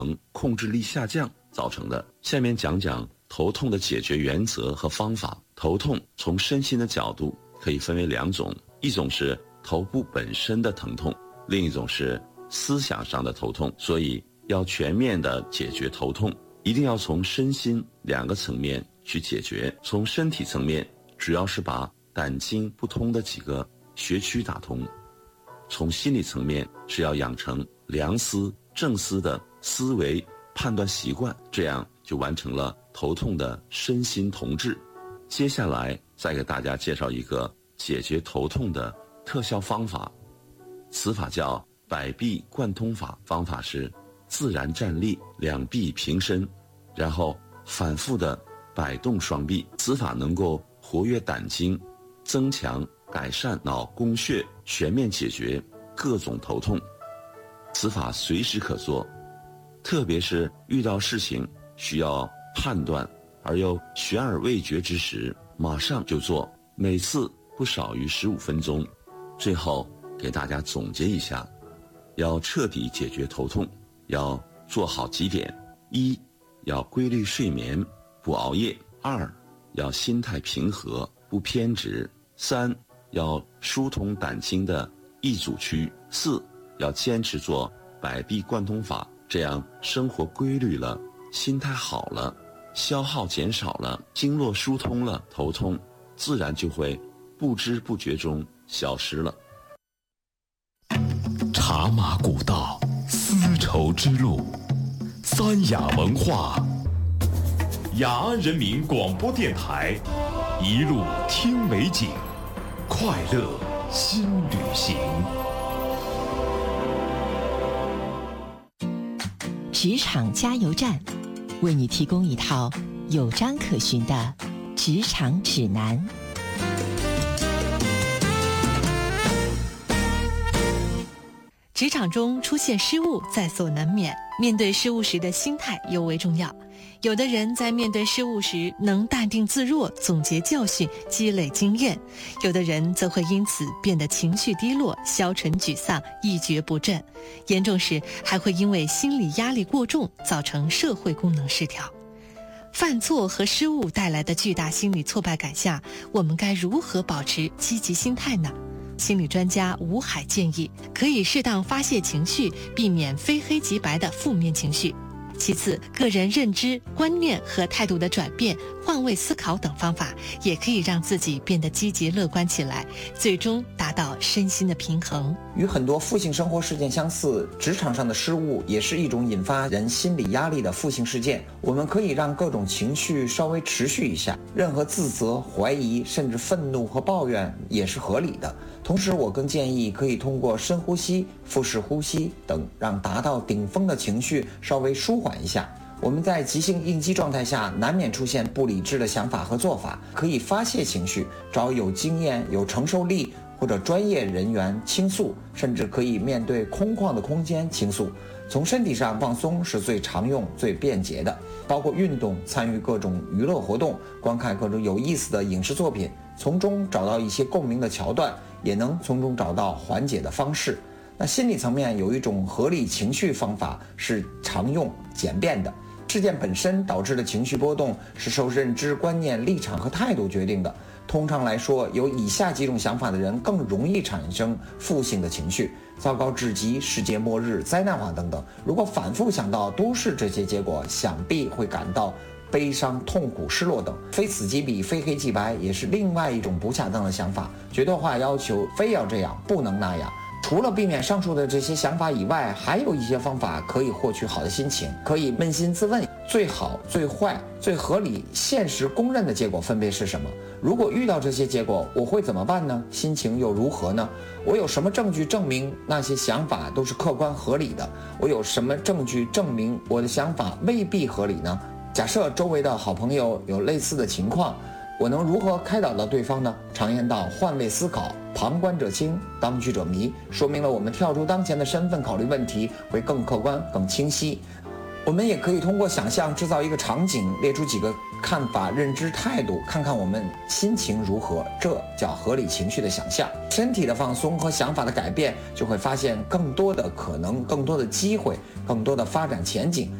控制力下降造成的。下面讲讲头痛的解决原则和方法。头痛从身心的角度可以分为两种，一种是头部本身的疼痛，另一种是思想上的头痛。所以要全面的解决头痛，一定要从身心两个层面去解决。从身体层面，主要是把胆经不通的几个穴区打通；从心理层面，是要养成良思正思的思维判断习惯，这样就完成了头痛的身心同治。接下来再给大家介绍一个解决头痛的特效方法，此法叫百臂贯通法。方法是自然站立，两臂平伸，然后反复的摆动双臂。此法能够活跃胆经，增强改善脑供血，全面解决各种头痛。此法随时可做，特别是遇到事情需要判断而又悬而未决之时，马上就做，每次不少于15分钟。最后给大家总结一下，要彻底解决头痛，要做好几点：一，要规律睡眠，不熬夜；二，要心态平和，不偏执；三，要疏通胆经的易阻区；四，要坚持做百臂贯通法，这样生活规律了，心态好了，消耗减少了，经络疏通了，头痛自然就会不知不觉中消失了。 茶马古道，丝绸之路，三雅文化，雅安人民广播电台，一路听美景，快乐新旅行。 职场加油站，为你提供一套有章可循的职场指南。 职场中出现失误在所难免，面对失误时的心态尤为重要。有的人在面对失误时能淡定自若，总结教训，积累经验；有的人则会因此变得情绪低落，消沉沮丧，一蹶不振。严重时还会因为心理压力过重，造成社会功能失调。犯错和失误带来的巨大心理挫败感下，我们该如何保持积极心态呢？心理专家吴海建议，可以适当发泄情绪，避免非黑即白的负面情绪。其次，个人认知、观念和态度的转变、换位思考等方法，也可以让自己变得积极乐观起来，最终达到身心的平衡。 与很多负性生活事件相似，职场上的失误也是一种引发人心理压力的负性事件。我们可以让各种情绪稍微持续一下，任何自责、怀疑，甚至愤怒和抱怨也是合理的。同时，我更建议可以通过深呼吸、腹式呼吸等，让达到顶峰的情绪稍微舒缓一下。我们在急性应激状态下，难免出现不理智的想法和做法，可以发泄情绪，找有经验、有承受力或者专业人员倾诉，甚至可以面对空旷的空间倾诉。从身体上放松是最常用、最便捷的，包括运动、参与各种娱乐活动、观看各种有意思的影视作品，从中找到一些共鸣的桥段，也能从中找到缓解的方式。那心理层面有一种合理情绪方法是常用、简便的。事件本身导致的情绪波动是受认知、观念、立场和态度决定的。通常来说，有以下几种想法的人更容易产生负性的情绪：糟糕至极、世界末日、灾难化等等。如果反复想到都是这些结果，想必会感到悲伤、痛苦、失落等。非此即彼、非黑即白也是另外一种不恰当的想法，绝对化要求非要这样，不能那样。除了避免上述的这些想法以外，还有一些方法可以获取好的心情。可以扪心自问，最好、最坏、最合理、现实公认的结果分别是什么？如果遇到这些结果，我会怎么办呢？心情又如何呢？我有什么证据证明那些想法都是客观合理的？我有什么证据证明我的想法未必合理呢？假设周围的好朋友有类似的情况，我能如何开导到对方呢？常言道，换位思考，旁观者清，当局者迷，说明了我们跳出当前的身份考虑问题会更客观、更清晰。 我们也可以通过想象制造一个场景，列出几个看法、认知、态度，看看我们心情如何，这叫合理情绪的想象。身体的放松和想法的改变，就会发现更多的可能、更多的机会、更多的发展前景。